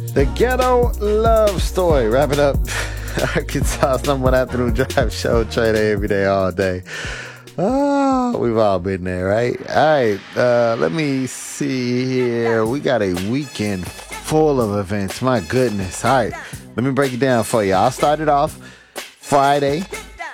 The Ghetto Love Story. Wrap it up. Arkansas's #1 afternoon drive show. Trey Day every day, all day. Oh, we've all been there, right? All right, let me see here. We got a weekend full of events. My goodness. All right, let me break it down for you. I'll start it off Friday,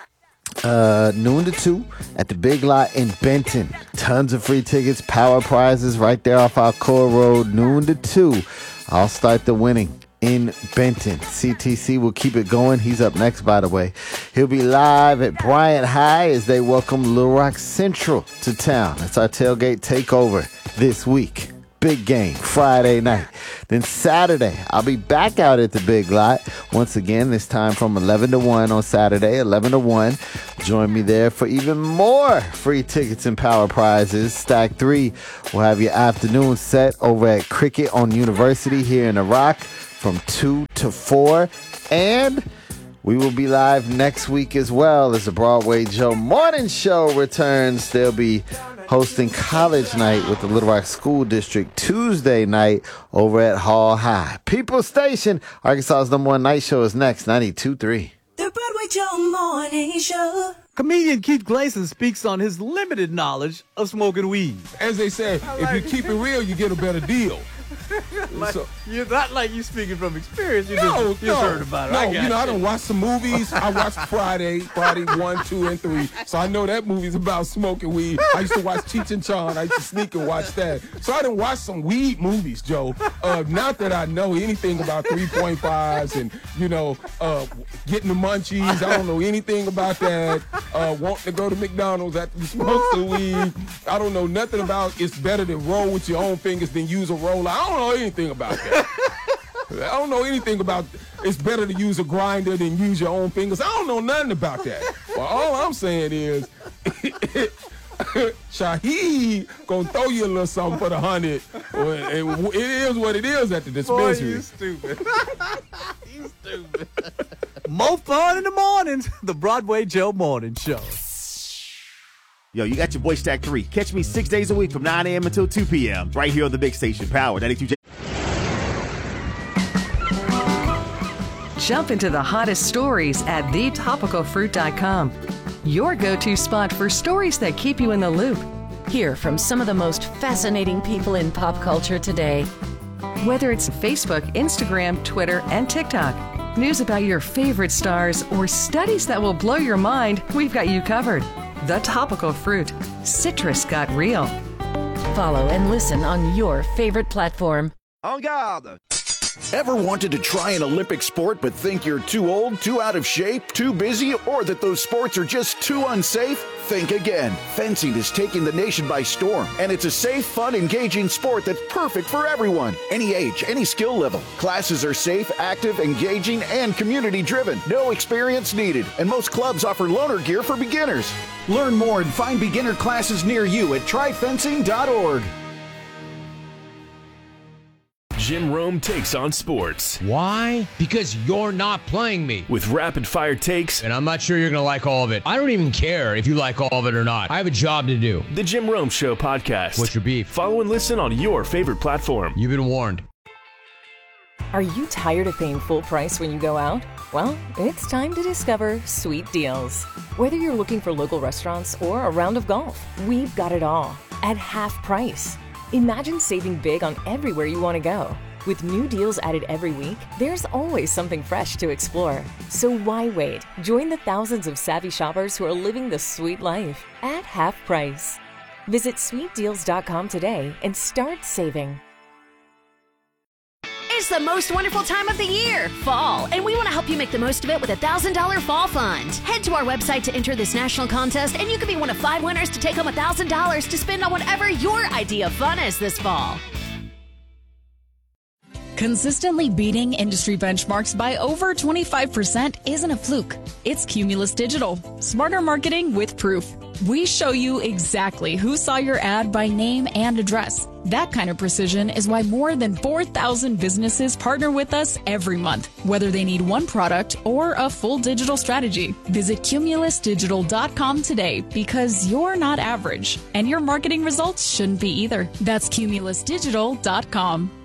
noon to 2 at the Big Lot in Benton. Tons of free tickets, power prizes right there off our core road, noon to 2. I'll start the winning in Benton. CTC will keep it going. He's up next, by the way. He'll be live at Bryant High as they welcome Little Rock Central to town. That's our tailgate takeover this week. Big game, Friday night. Then Saturday, I'll be back out at the Big Lot. Once again, this time from 11 to 1 on Saturday, 11 to 1. Join me there for even more free tickets and power prizes. Stack 3 will have your afternoon set over at Cricket on University here in the Rock from 2 to 4. And we will be live next week as well as the Broadway Joe Morning Show returns. They'll be hosting College Night with the Little Rock School District Tuesday night over at Hall High. People Station, Arkansas's #1 night show is next, 92.3. The Broadway Joe Morning Show. Comedian Keith Gleason speaks on his limited knowledge of smoking weed. As they say, if you keep it real, you get a better deal. You're not like you speaking from experience. You just heard about it. No, I don't watch some movies. I watched Friday 1, 2, and 3. So I know that movie's about smoking weed. I used to watch Cheech and Chong. I used to sneak and watch that. So I didn't watch some weed movies, Joe. Not that I know anything about 3.5s and, getting the munchies. I don't know anything about that. Wanting to go to McDonald's after you smoke some weed. I don't know nothing about it's better to roll with your own fingers than use a roller. I don't know anything about that. I don't know anything about it's better to use a grinder than use your own fingers. I don't know nothing about that. Well, all I'm saying is Shaheed gonna throw you a little something for the 100. It is what it is at the dispensary. Boy, you stupid. You stupid. More fun in the mornings. The Broadway Joe Morning Show. Yo, you got your boy Stack 3. Catch me 6 days a week from 9 a.m. until 2 p.m. right here on the big station, Power 92J. Jump into the hottest stories at thetopicalfruit.com. Your go-to spot for stories that keep you in the loop. Hear from some of the most fascinating people in pop culture today. Whether it's Facebook, Instagram, Twitter, and TikTok, news about your favorite stars, or studies that will blow your mind, we've got you covered. The Topical Fruit. Citrus got real. Follow and listen on your favorite platform. En garde! Ever wanted to try an Olympic sport but think you're too old, too out of shape, too busy, or that those sports are just too unsafe? Think again. Fencing is taking the nation by storm, and it's a safe, fun, engaging sport that's perfect for everyone. Any age, any skill level. Classes are safe, active, engaging, and community-driven. No experience needed, and most clubs offer loaner gear for beginners. Learn more and find beginner classes near you at tryfencing.org. Jim Rome takes on sports. Why? Because you're not playing me. With rapid-fire takes. And I'm not sure you're going to like all of it. I don't even care if you like all of it or not. I have a job to do. The Jim Rome Show podcast. What's your beef? Follow and listen on your favorite platform. You've been warned. Are you tired of paying full price when you go out? Well, it's time to discover Sweet Deals. Whether you're looking for local restaurants or a round of golf, we've got it all at half price. Imagine saving big on everywhere you want to go. With new deals added every week, there's always something fresh to explore. So why wait? Join the thousands of savvy shoppers who are living the sweet life at half price. Visit sweetdeals.com today and start saving. It's the most wonderful time of the year, fall, and we want to help you make the most of it with a $1,000 fall fund. Head to our website to enter this national contest, and you could be one of 5 winners to take home $1,000 to spend on whatever your idea of fun is this fall. Consistently beating industry benchmarks by over 25% isn't a fluke. It's Cumulus Digital. Smarter marketing with proof. We show you exactly who saw your ad by name and address. That kind of precision is why more than 4,000 businesses partner with us every month, whether they need one product or a full digital strategy. Visit cumulusdigital.com today because you're not average, and your marketing results shouldn't be either. That's cumulusdigital.com.